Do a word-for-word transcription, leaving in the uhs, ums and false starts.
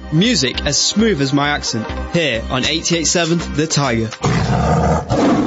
Music as smooth as my accent, here on eighty-eight point seven The Tiger.